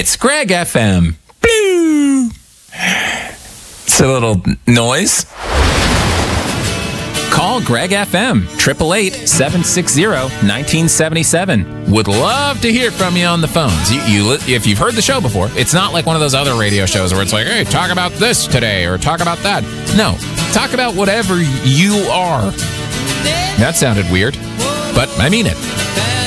It's Greg FM. Blue. It's a little noise. Call Greg FM, 888-760-1977. Would love to hear from you on the phones. If you've heard the show before, it's not like one of those other radio shows where it's like, hey, talk about this today or talk about that. No, talk about whatever you are. That sounded weird, but I mean it.